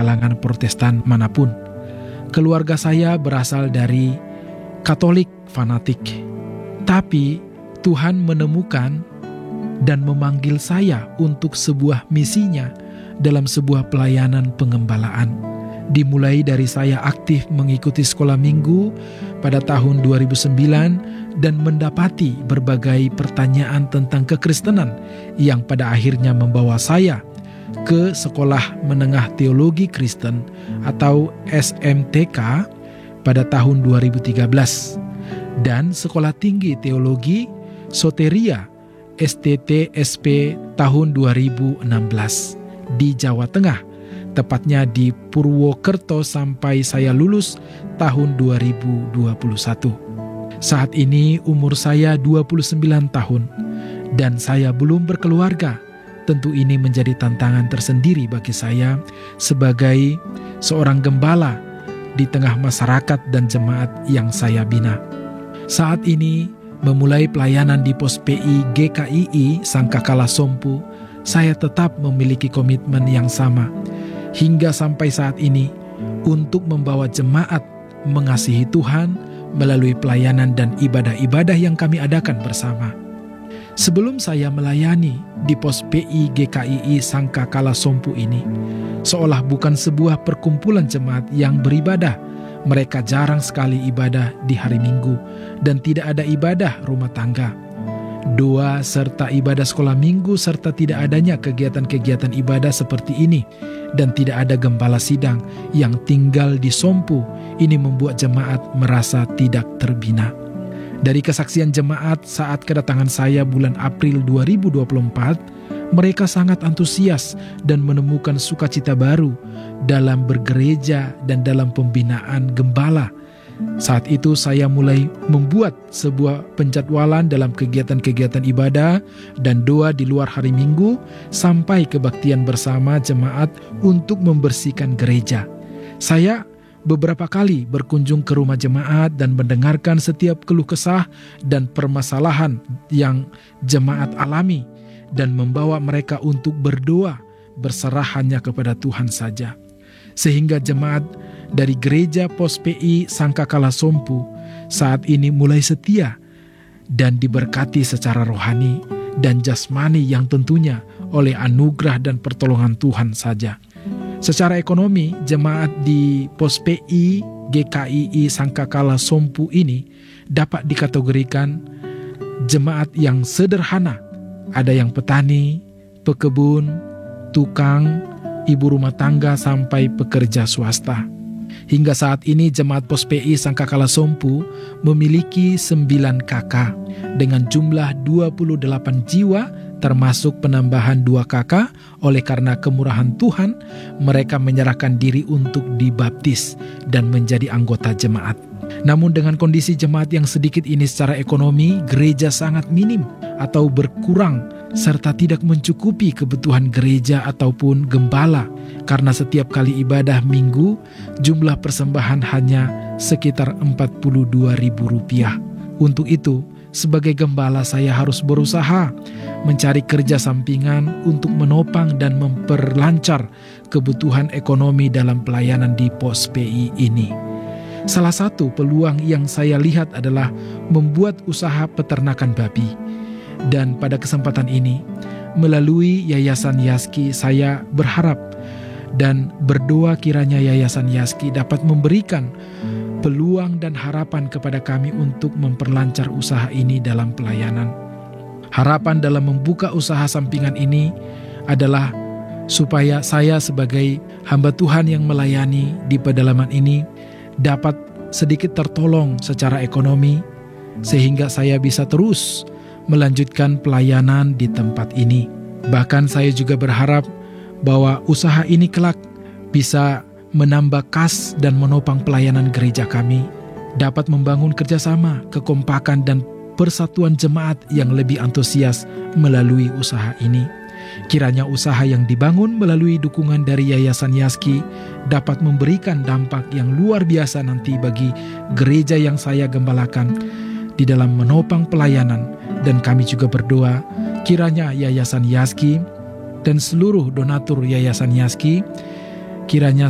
kalangan Protestan manapun. Keluarga saya berasal dari Katolik fanatik. Tapi Tuhan menemukan dan memanggil saya untuk sebuah misinya dalam sebuah pelayanan pengembalaan. Dimulai dari saya aktif mengikuti sekolah minggu pada tahun 2009 dan mendapati berbagai pertanyaan tentang kekristenan yang pada akhirnya membawa saya ke Sekolah Menengah Teologi Kristen atau SMTK pada tahun 2013 dan Sekolah Tinggi Teologi Soteria STTSP tahun 2016 di Jawa Tengah, tepatnya di Purwokerto sampai saya lulus tahun 2021. Saat ini umur saya 29 tahun dan saya belum berkeluarga. Tentu ini menjadi tantangan tersendiri bagi saya sebagai seorang gembala di tengah masyarakat dan jemaat yang saya bina. Saat ini memulai pelayanan di Pos PI GKII Sangkakala Sompu, saya tetap memiliki komitmen yang sama hingga sampai saat ini untuk membawa jemaat mengasihi Tuhan melalui pelayanan dan ibadah-ibadah yang kami adakan bersama. Sebelum saya melayani di Pos PI GKII Sangkakala Sompu ini, seolah bukan sebuah perkumpulan jemaat yang beribadah. Mereka jarang sekali ibadah di hari Minggu dan tidak ada ibadah rumah tangga. Doa serta ibadah sekolah minggu serta tidak adanya kegiatan-kegiatan ibadah seperti ini dan tidak ada gembala sidang yang tinggal di Sompu ini membuat jemaat merasa tidak terbina. Dari kesaksian jemaat saat kedatangan saya bulan April 2024, mereka sangat antusias dan menemukan sukacita baru dalam bergereja dan dalam pembinaan gembala. Saat itu saya mulai membuat sebuah penjadwalan dalam kegiatan-kegiatan ibadah dan doa di luar hari Minggu sampai kebaktian bersama jemaat untuk membersihkan gereja. Saya beberapa kali berkunjung ke rumah jemaat dan mendengarkan setiap keluh kesah dan permasalahan yang jemaat alami dan membawa mereka untuk berdoa, berserah hanya kepada Tuhan saja. Sehingga jemaat dari gereja Pos PI Sangkakala Sompu saat ini mulai setia dan diberkati secara rohani dan jasmani yang tentunya oleh anugerah dan pertolongan Tuhan saja. Secara ekonomi, jemaat di Pos PI GKII Sangkakala Sompu ini dapat dikategorikan jemaat yang sederhana. Ada yang petani, pekebun, tukang, ibu rumah tangga sampai pekerja swasta. Hingga saat ini jemaat Pos PI Sangkakala Sompu memiliki 9 KK dengan jumlah 28 jiwa termasuk penambahan 2 KK. Oleh karena kemurahan Tuhan, mereka menyerahkan diri untuk dibaptis dan menjadi anggota jemaat. Namun dengan kondisi jemaat yang sedikit ini secara ekonomi, gereja sangat minim atau berkurang serta tidak mencukupi kebutuhan gereja ataupun gembala karena setiap kali ibadah minggu jumlah persembahan hanya sekitar Rp42.000. Untuk itu, sebagai gembala saya harus berusaha mencari kerja sampingan untuk menopang dan memperlancar kebutuhan ekonomi dalam pelayanan di Pos PI ini. Salah satu peluang yang saya lihat adalah membuat usaha peternakan babi. Dan pada kesempatan ini, melalui Yayasan Yaski, saya berharap dan berdoa kiranya Yayasan Yaski dapat memberikan peluang dan harapan kepada kami untuk memperlancar usaha ini dalam pelayanan. Harapan dalam membuka usaha sampingan ini adalah supaya saya sebagai hamba Tuhan yang melayani di pedalaman ini dapat sedikit tertolong secara ekonomi sehingga saya bisa terus melanjutkan pelayanan di tempat ini. Bahkan saya juga berharap bahwa usaha ini kelak bisa menambah kas dan menopang pelayanan gereja kami, dapat membangun kerjasama, kekompakan dan persatuan jemaat yang lebih antusias melalui usaha ini. Kiranya usaha yang dibangun melalui dukungan dari Yayasan Yaski dapat memberikan dampak yang luar biasa nanti bagi gereja yang saya gembalakan di dalam menopang pelayanan. Dan kami juga berdoa kiranya Yayasan Yaski dan seluruh donatur Yayasan Yaski kiranya